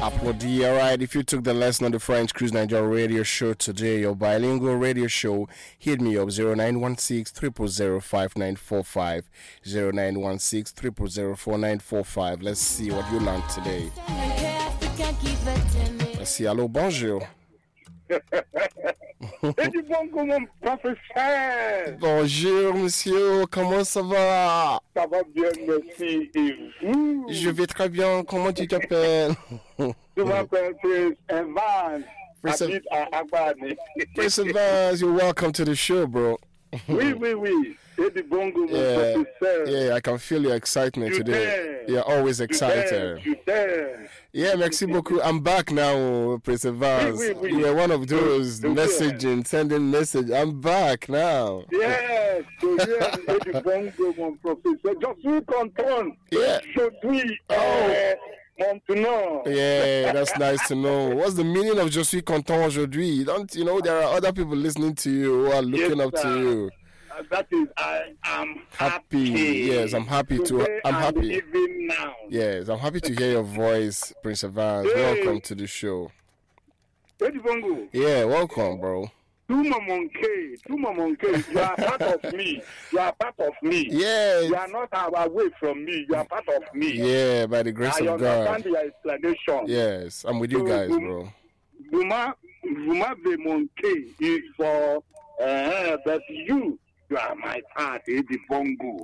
Applaudi. All right, if you took the lesson on the French Cruise Nigeria radio show today, your bilingual radio show, hit me up 0916 000 5945 0916 000 4945. Let's see what you learned today. Let's see. Hello, bonjour. Bonjour, monsieur. Comment ça va? Ça va bien, merci. Et vous? Je vais très bien. Comment tu t'appelles? Je m'appelle Prince Evans. Prince Prince Evans, you're welcome to the show, bro. Oui. Eddie Bongo, yeah, I can feel your excitement today. You're always excited. Yeah, merci beaucoup. I'm back now, Prince Evans. You're one of those messaging, sending message. I'm back now. Yes, so yeah, Eddie Bongo, mon professeur. Je suis content. Yeah. Aujourd'hui, yeah, that's nice to know. What's the meaning of Je suis content aujourd'hui? Don't you know there are other people listening to you who are looking up to you? That is, I am happy. Yes, I'm happy I'm happy. Even now. Yes, I'm happy to hear your voice, Prince Evans. Hey. Welcome to the show. Eddie Bongo. Yeah, welcome, bro. Tuma Monkey, you are part of me. Yeah. You are not away from me. You are part of me. Yeah, by the grace of God. I understand your explanation. Yes, I'm with you guys, bro. Vuma the Monkey is for, but you are my part, Eddie Bongo.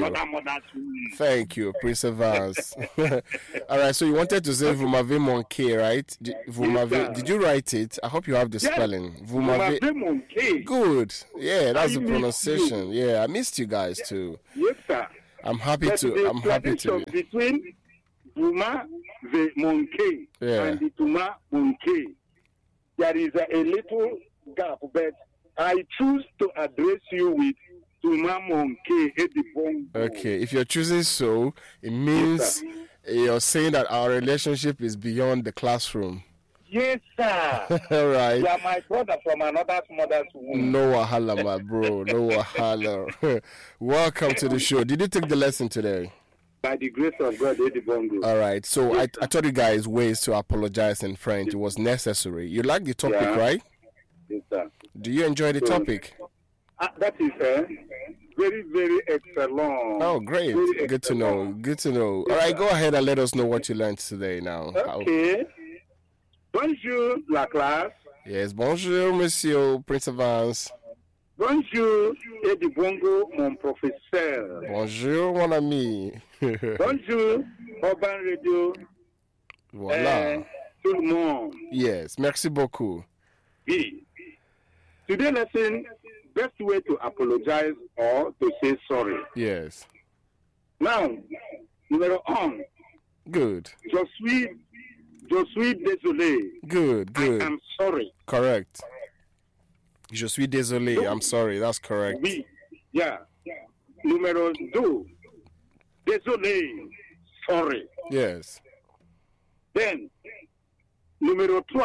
Thank you, Prince Evans. All right, so you wanted to say Vumave Monkey, right? Did you write it? I hope you have the spelling. Vumave Monkey. Good. Yeah, that's the pronunciation. Yeah, I missed you guys too. Yes, sir. I'm happy to. Between Vuma the Monkey and the Tuma Monkey, there is a little gap, but I choose to address you with Tuma Monkey, Eddie Bongo. Okay, if you're choosing so, it means you're saying that our relationship is beyond the classroom. Yes, sir. All right. You are my brother from another mother's womb. No wahala, my bro. No wahala. Welcome to the show. Did you take the lesson today? By the grace of God, Eddie Bongo. All right. So I told you guys ways to apologize in French. It was necessary. You like the topic, right? Yes, sir. Do you enjoy the topic? That is very, very excellent. Oh, great. Good to know. All right, go ahead and let us know what you learned today now. Okay. Bonjour, la classe. Yes, bonjour, monsieur Prince Evans. Bonjour, Eddie Bongo, mon professeur. Bonjour, mon ami. Bonjour, Urban Radio. Voilà. Tout le monde. Yes, merci beaucoup. Oui. Today's lesson, best way to apologize or to say sorry. Yes. Now, numéro 1. Good. Je suis désolé. Good. I am sorry. Correct. Je suis désolé. I'm sorry. That's correct. Oui. Yeah. Numéro 2. Désolé. Sorry. Yes. Then, numéro 3.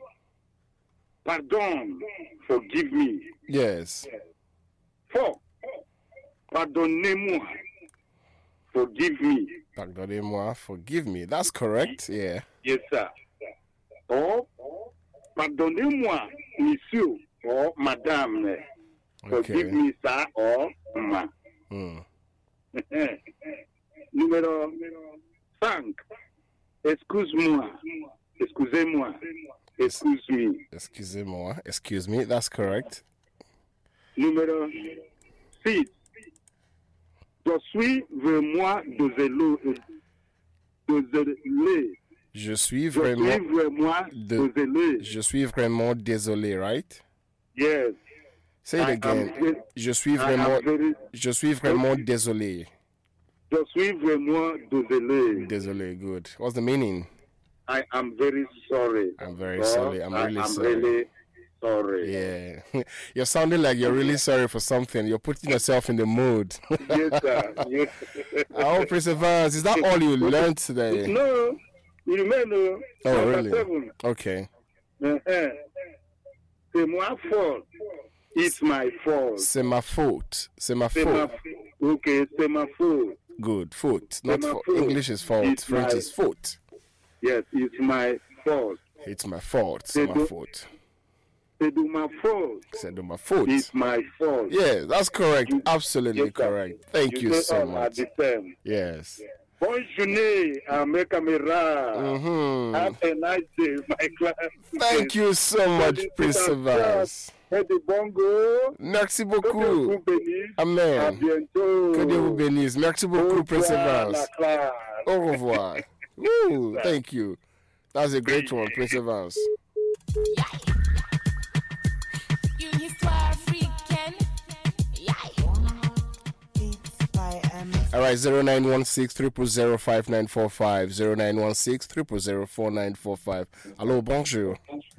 Pardon. Forgive me. Yes. 4. Pardonnez-moi. Forgive me. Pardonnez-moi. Forgive me. That's correct. Yeah. Yes, sir. Or, pardonnez-moi, monsieur or madame. Forgive me, sir or ma. Numéro 5. Excuse-moi. Excusez-moi. Excuse me. Excusez-moi. Excuse me. That's correct. Numéro 6. Je suis vraiment désolé. Je suis vraiment désolé, right? Yes. Say it again. Je suis vraiment désolé. Je suis vraiment désolé. Désolé, good. What's the meaning? I am very sorry. I'm very sorry. I'm really sorry. Really sorry. Yeah. You're sounding like you're really sorry for something. You're putting yourself in the mood. Yes, sir. Yes. Oh, Prince Evans, is that all you learned today? No. You remember? Oh, really? 7. Okay. C'est my fault. It's my fault. C'est ma faute. Okay, c'est ma faute. Good. Faute. Not fault. Fault. English is fault. It's French is faute. Yes, it's my fault. It's my fault. It's my fault. C'est de ma faute. C'est de ma faute. It's my fault. Yeah, that's correct. Absolutely correct. Thank you so much. Yes. Bonne journée à mes camarades. Have a nice day, my class. Thank you so much, Prince Evans. Merci beaucoup. Amen. À bientôt. Que Dieu vous bénisse. Merci beaucoup, Prince Evans. Au revoir. Woo, thank you. That's a great one, Prince Evans. All right, 0916-000-5945, 0916-000-4945. Allô, bonjour.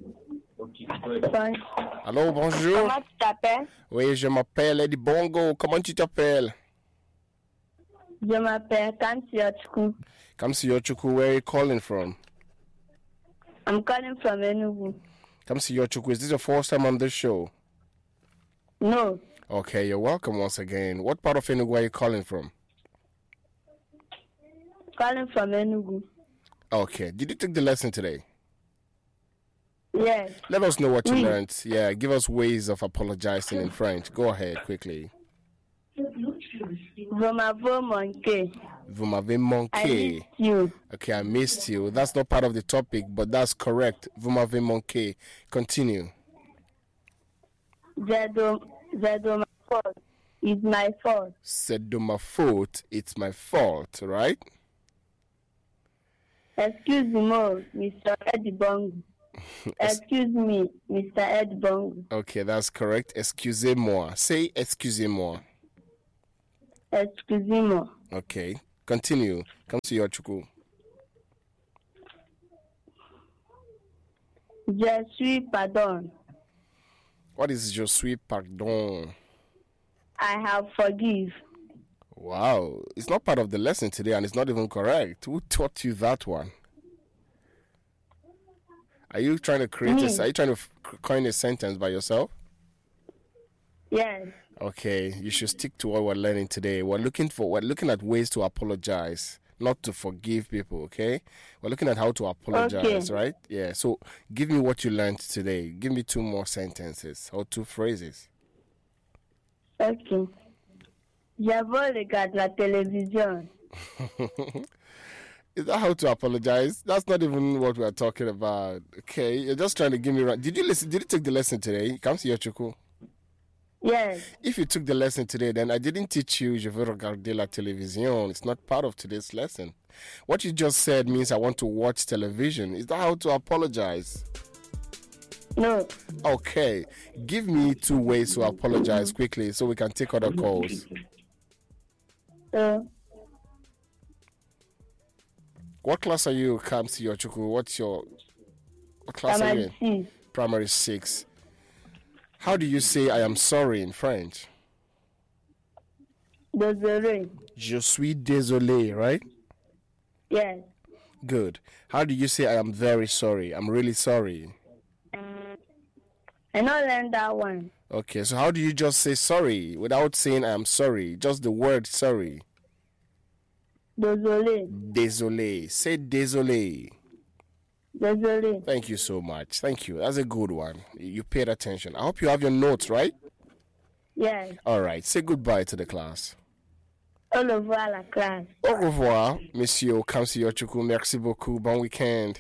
Allô, bonjour. Comment tu t'appelles? Oui, je m'appelle Eddie Bongo. Comment tu t'appelles? Je m'appelle Kamsi Yochuku. Kamsi Yochuku, where are you calling from? I'm calling from Enugu. Kamsi Yochuku, is this your first time on this show? No. Okay, you're welcome once again. What part of Enugu are you calling from? Calling from Enugu. Okay, did you take the lesson today? Yes. Let us know what you learned. Yeah, give us ways of apologizing in French. Go ahead, quickly. Vous m'avez manqué. Vous m'avez manqué. I missed you. Okay, I missed you. That's not part of the topic, but that's correct. Vous m'avez manqué. Continue. C'est de ma faute. It's my fault. C'est de ma faute. It's my fault, right? Excuse-moi, Mr. Eddie Bongo. Excuse me, Mr. Eddie Bongo. Okay, that's correct. Excusez-moi. Say excusez-moi. Excusez-moi. Okay, continue. Come to your chuku. Je suis pardon. What is je suis pardon? I have forgive. Wow, it's not part of the lesson today and it's not even correct. Who taught you that one? Are you trying to create are you trying to coin a sentence by yourself? Yes. Okay, you should stick to what we're learning today. We're looking at ways to apologize, not to forgive people, okay? We're looking at how to apologize, right? Yeah, so give me what you learned today. Give me 2 more sentences or 2 phrases. Okay. Je regarde la télévision. Is that how to apologize? That's not even what we're talking about. Okay, you're just trying to give me right. Did you take the lesson today? Come to your chuku. Yes. If you took the lesson today, then I didn't teach you je veux regarder la télévision. It's not part of today's lesson. What you just said means I want to watch television. Is that how to apologize? No. Okay. Give me 2 ways to apologize quickly so we can take other calls. What class are you, Kamsi Yochuku? What class are you in? Primary 6. How do you say I am sorry in French? Désolé. Je suis désolé, right? Yes. Good. How do you say I am very sorry? I'm really sorry. I don't learn that one. Okay, so how do you just say sorry without saying I am sorry? Just the word sorry. Désolé. Désolé. Say désolé. Désolé. Thank you so much. Thank you. That's a good one. You paid attention. I hope you have your notes, right? Yes. All right. Say goodbye to the class. Au revoir la classe. Au revoir, Monsieur Kamsi Yochuku. Merci beaucoup. Bon weekend.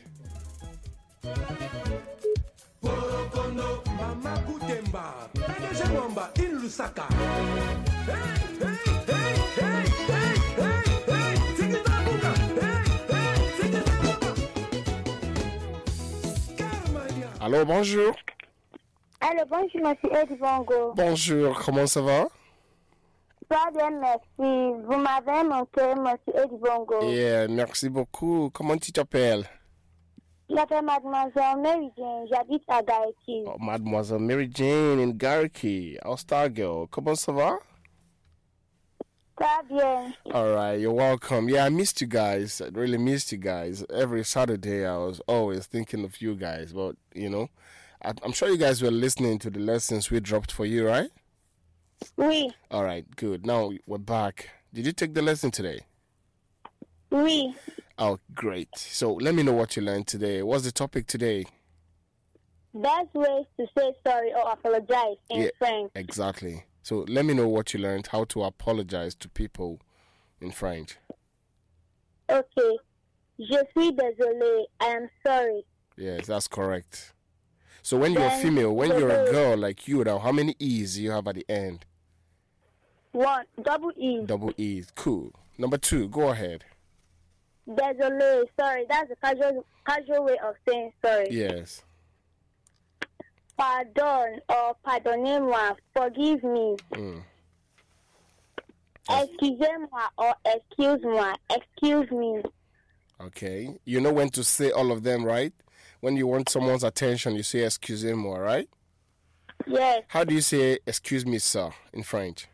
Allô, bonjour. Allô, bonjour, monsieur Eddie Bongo. Bonjour, comment ça va? Très bien, merci. Vous m'avez manqué, monsieur Eddie Bongo. Yeah, merci beaucoup. Comment tu t'appelles? Je m'appelle Mademoiselle Mary Jane. J'habite à Gariki. Oh, Mademoiselle Mary Jane in Gariki. Our star girl. Comment ça va? Très bien. All right, you're welcome. Yeah, I missed you guys. I really missed you guys. Every Saturday, I was always thinking of you guys. But, you know, I'm sure you guys were listening to the lessons we dropped for you, right? Oui. All right, good. Now we're back. Did you take the lesson today? Oui. Oh, great. So let me know what you learned today. What's the topic today? Best ways to say sorry or apologize in French. Exactly. So let me know what you learned, how to apologize to people in French. Okay. Je suis désolé. I am sorry. Yes, that's correct. So when you're female, when you're a girl like you now, how many E's do you have at the end? One. Double E. Double E's. Cool. Number 2, go ahead. Désolé. Sorry. That's a casual way of saying sorry. Yes. Pardon or pardonnez-moi. Forgive me. Excusez-moi or excuse-moi. Excuse me. Okay. You know when to say all of them, right? When you want someone's attention, you say excusez-moi, right? Yes. How do you say excuse me, sir, in French?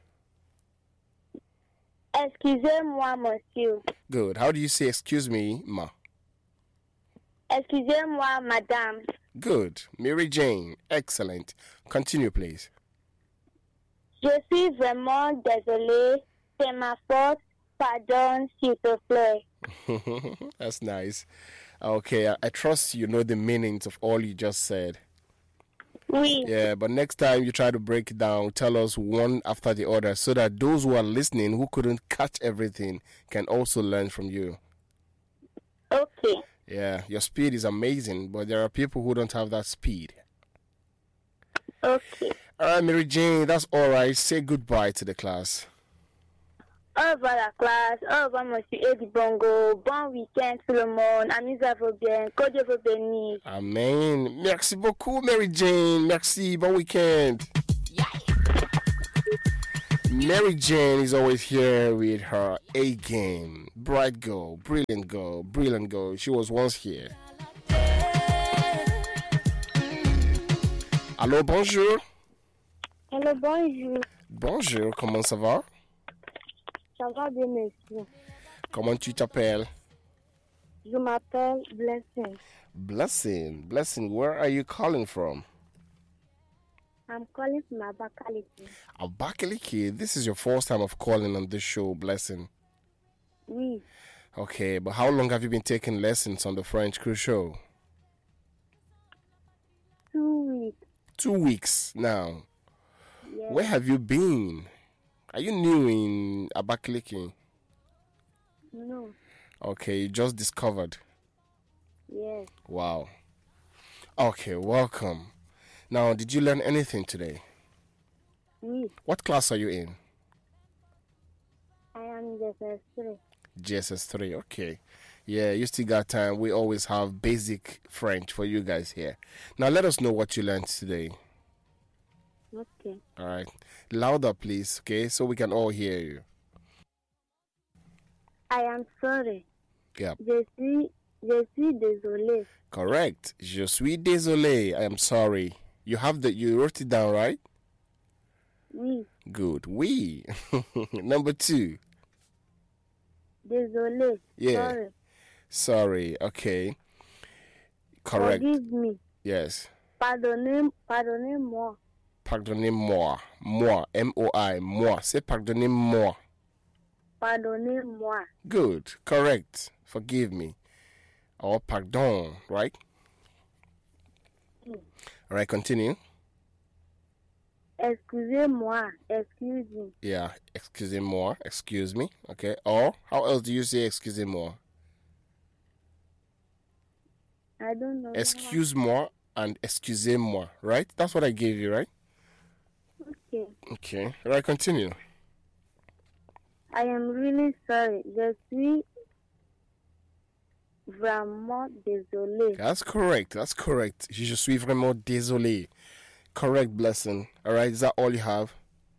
Excusez-moi, monsieur. Good. How do you say excuse me, ma? Excusez-moi, madame. Good. Mary Jane. Excellent. Continue, please. Je suis vraiment désolé. C'est ma faute. Pardon, s'il te plaît. That's nice. Okay, I trust you know the meanings of all you just said. Oui. Yeah, but next time you try to break it down, tell us one after the other so that those who are listening who couldn't catch everything can also learn from you. Okay. Yeah, your speed is amazing, but there are people who don't have that speed. Okay. All right, Mary Jane, that's all right. Say goodbye to the class. Au revoir la classe, au revoir monsieur Eddie Bongo, bon week-end tout le monde, amusez-vous bien, que Dieu vous bénisse. Amen. Merci beaucoup, Mary Jane. Merci, bon weekend. Mary Jane is always here with her A game. Bright girl, brilliant girl, brilliant girl. She was once here. Allô, bonjour. Hello, bonjour. Bonjour, comment ça va? Ça va bien, merci. Comment tu t'appelles? Je m'appelle Blessing. Blessing, where are you calling from? I'm calling from Abakaliki. Abakaliki, this is your first time of calling on this show, Blessing. Oui. Okay, but how long have you been taking lessons on the French Crew Show? 2 weeks. 2 weeks now. Yes. Where have you been? Are you new in Abakaliki? No. Okay, you just discovered. Yes. Wow. Okay, welcome. Now, did you learn anything today? Oui. What class are you in? I am JSS3. JSS3, okay. Yeah, you still got time. We always have basic French for you guys here. Now, let us know what you learned today. Okay. All right. Louder, please, okay, so we can all hear you. I am sorry. Yeah. Je suis désolé. Correct. Je suis désolé. I am sorry. You wrote it down, right? Oui. Good. Oui. Number 2. Désolé. Yeah. Sorry. Okay. Correct. Forgive me. Yes. Pardonnez-moi. Pardonnez-moi. Moi. M-O-I. Moi. Say pardonnez-moi. Pardonnez-moi. Good. Correct. Forgive me. Or pardon, right? All right, continue. Excusez-moi. Excuse me. Yeah, excusez-moi. Excuse me. Okay. Or, how else do you say excusez-moi? I don't know. Excuse-moi and excusez-moi, right? That's what I gave you, right? Okay. Okay. All right, continue. I am really sorry. Je suis vraiment désolé. That's correct. Je suis vraiment désolé. Correct, Blessing. All right, is that all you have?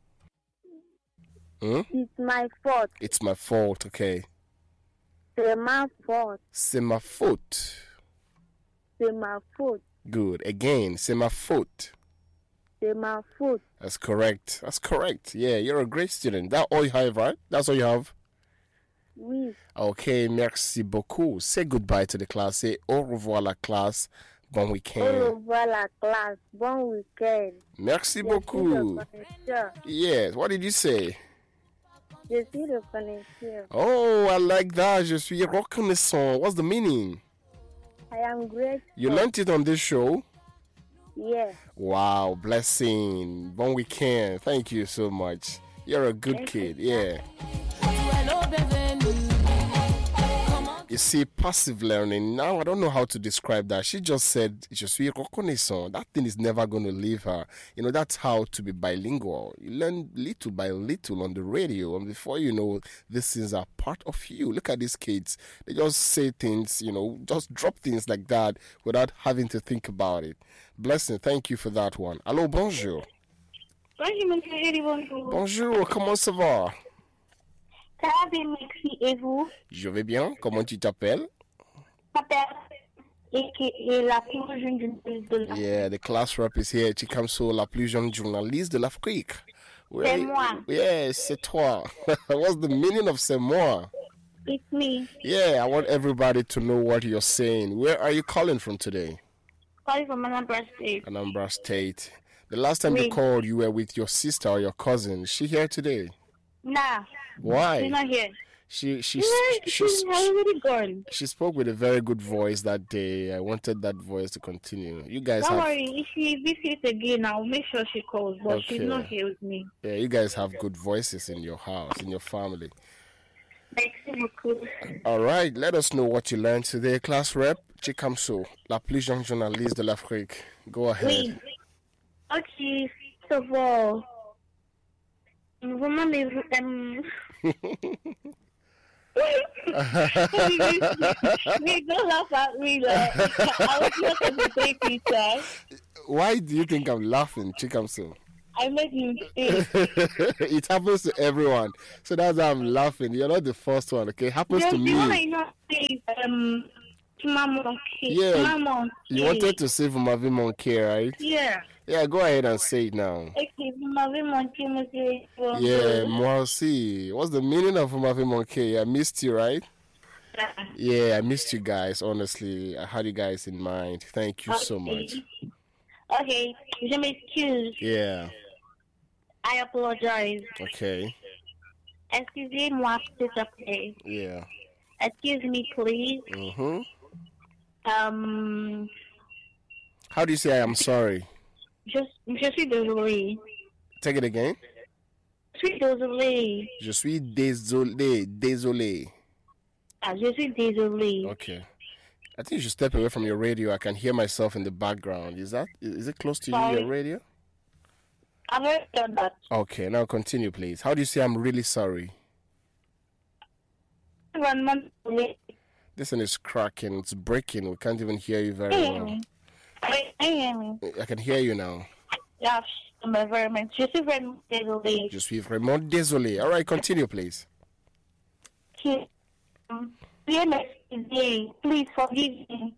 It's my fault. It's my fault, okay. C'est ma faute. C'est ma faute. C'est ma faute. Good. Again, c'est ma faute. C'est ma faute. That's correct. Yeah, you're a great student. That's all you have, right? That's all you have? Oui. Okay, merci beaucoup. Say goodbye to the class. Say au revoir la classe. Bon week-end. Au revoir la classe. Bon week-end. Merci beaucoup. Yes, what did you say? Je suis reconnaissant. Oh, I like that. Je suis reconnaissant. What's the meaning? I am grateful. You learned it on this show? Yes. Wow, blessing. Bon weekend. Thank you so much. You're a good kid. Yeah. You see, passive learning, now I don't know how to describe that. She just said, je suis reconnaissant. That thing is never going to leave her. You know, that's how to be bilingual. You learn little by little on the radio, and before you know, these things are part of you. Look at these kids. They just say things, you know, just drop things like that without having to think about it. Blessing, thank you for that one. Allô, bonjour. Bonjour, monsieur Julie, bonjour. Bonjour, comment ça va? Ça va bien, merci. Et vous? Je vais bien. Comment tu t'appelles? Et la plus jeune journaliste de l'Afrique. Yeah, the class rep is here. Chikamso, la plus jeune journaliste de l'Afrique. C'est moi. Yes, c'est toi. What's the meaning of c'est moi? It's me. Yeah, I want everybody to know what you're saying. Where are you calling from today? Calling from Anambra State. Anambra State. The last time you called, you were with your sister or your cousin. Is she here today? Nah. Why? She's not here. She's already gone. She spoke with a very good voice that day. I wanted that voice to continue. You guys Don't have... worry, if she visits again, I'll make sure she calls, but she's not here with me. Yeah, you guys have good voices in your house, in your family. All right, let us know what you learned today. Class rep, Chikamso, la plus jeune journaliste de l'Afrique. Go ahead. Oui. Ok, first of all, vraiment, don't laugh at me, like, I was not a mistake, teacher. Why do you think I'm laughing, Chikamso? I made you mistake. It happens to everyone, so that's why I'm laughing. You're not the first one, okay? It happens to me. Yeah, you wanted to say Vumavi Monkey, right? Yeah. Yeah, go ahead and say it now. Okay, Vumavi Monkey, monsieur. Yeah, moi aussi. What's the meaning of Vumavi Monkey? I missed you, right? Yeah, I missed you guys, honestly. I had you guys in mind. Thank you so much. Okay, je m'excuse. Yeah. I apologize. Okay. Excusez-moi, s'il te plaît. Yeah. Excuse me, please. Mm-hmm. How do you say I am sorry? Je suis désolé. Take it again. Je suis désolé. Je suis désolé. Désolé. Ah, je suis désolé. Okay. I think you should step away from your radio. I can hear myself in the background. Is it close to you, your radio? I've already done that. Okay, now continue, please. How do you say I'm really sorry? 1 month late. This one is cracking. It's breaking. We can't even hear you very well. I can hear you now. Yeah, vraiment. Je suis vraiment désolé. Je suis vraiment désolé. All right, continue, please. Please forgive me.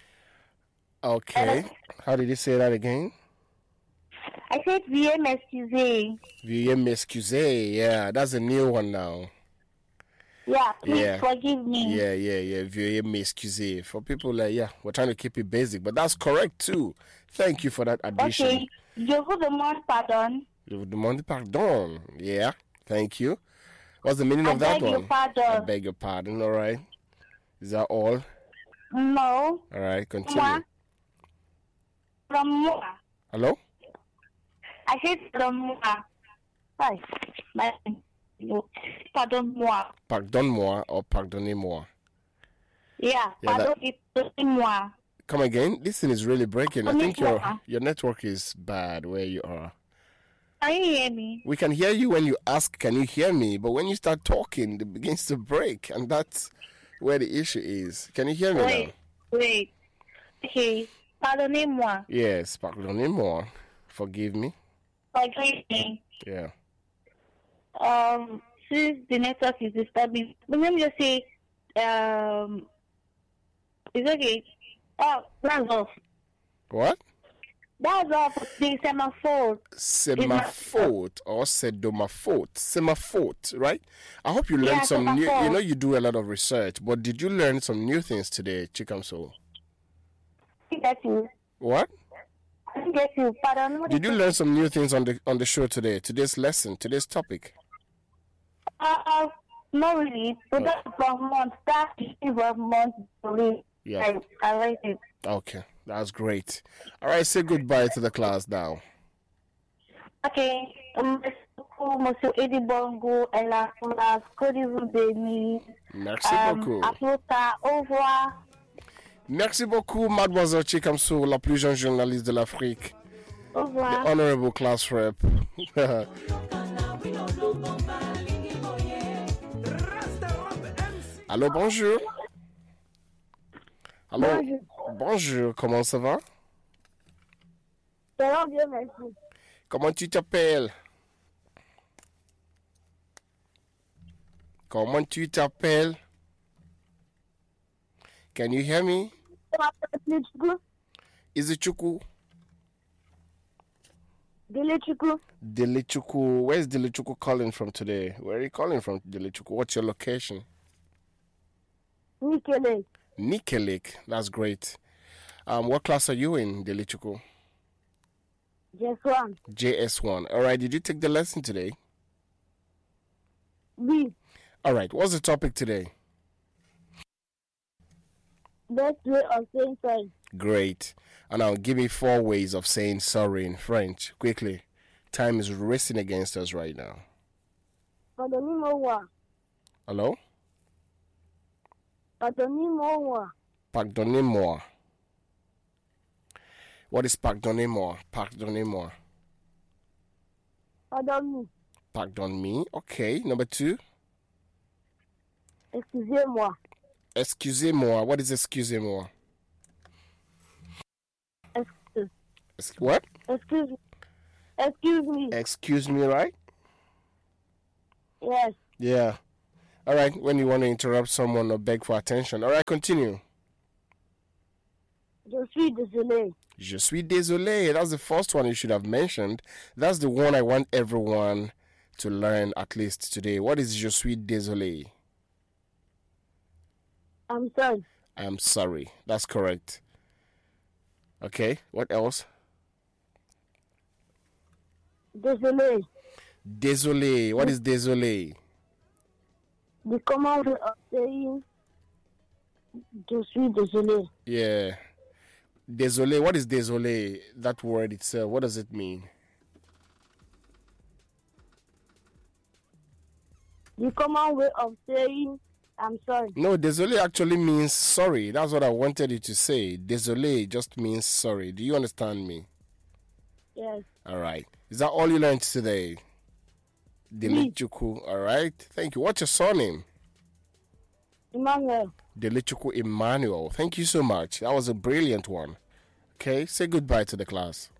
Okay. How did you say that again? I said veuillez m'excuser. Veuillez m'excuser. Yeah, that's a new one now. Yeah, please forgive me. Yeah. Veuillez m'excuser. For people like, we're trying to keep it basic, but that's correct too. Thank you for that addition. Okay. Je vous demande pardon. Je vous demande pardon. Yeah, thank you. What's the meaning of that one? I beg your pardon. All right. Is that all? No. All right, continue. From moi. Hello? I said from moi. Right. Pardonne-moi. Pardonne-moi or pardonnez-moi? Yeah, pardonnez-moi. Come again? This thing is really breaking. I think your network is bad where you are. Can you hear me? We can hear you when you ask, can you hear me? But when you start talking, it begins to break. And that's where the issue is. Can you hear me now? Wait. Okay. Pardonnez-moi. Yes, pardonnez-moi. Forgive me. Forgive me. Yeah. Since the network is disturbing, let me just say, it's okay. Oh, that's off. What? That's all for the semaphore. Semaphore or sedomaphore. Semaphore, right? I hope you learned some new. You know you do a lot of research, but did you learn some new things today, Chikamso? I get you. What? I get you. Pardon. Did you learn some new things on the show today? Today's lesson, today's topic. Not really. So that's from month. That's from month. Yeah. I like it. Okay, that's great. All right, say goodbye to the class now. Okay. Monsieur Eddie Bongo et la classe. Que Dieu vous bénisse. Merci beaucoup. À plus tard. Au revoir. Merci beaucoup, Mademoiselle Chikamso, la plus jeune journaliste de l'Afrique. Au revoir. The honorable class rep. Allô, bonjour. Allô, bonjour, comment ça va? Ça va bien, merci. Comment tu t'appelles? Comment tu t'appelles? Can you hear me? Is it Chuku? Delechuku. Delechuku. Where's Delechuku calling from today? Where are you calling from, Delechuku? What's your location? Nikelek. Nikelek. That's great. What class are you in, Delechuku? JS1. JS1. All right. Did you take the lesson today? Oui. All right. What's the topic today? Best way of saying sorry. Great. And now give me 4 ways of saying sorry in French. Quickly. Time is racing against us right now. Pardonnez-moi. Hello? Pardonnez-moi. Pardonnez-moi. What is pardonnez-moi? Pardonnez-moi. Pardon me. Pardon me. Okay. Number 2. Excusez-moi. Excusez-moi. What is excusez-moi? What? Excuse me. Excuse me. Excuse me, right? Yes. Yeah. All right. When you want to interrupt someone or beg for attention. All right. Continue. Je suis désolé. Je suis désolé. That's the first one you should have mentioned. That's the one I want everyone to learn at least today. What is je suis désolé? I'm sorry. I'm sorry. That's correct. Okay. What else? Désolé. Désolé. What is désolé? The common way of saying je suis désolé. Yeah. Désolé. What is désolé? That word itself. What does it mean? The common way of saying I'm sorry. No, désolé actually means sorry. That's what I wanted you to say. Désolé just means sorry. Do you understand me? Yes. All right. Is that all you learned today? Delechuku. All right. Thank you. What's your surname? Emmanuel. Delechuku Emmanuel. Thank you so much. That was a brilliant one. Okay. Say goodbye to the class.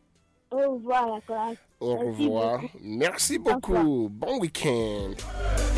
Au revoir, la classe. Au revoir. Merci beaucoup. Bon week-end.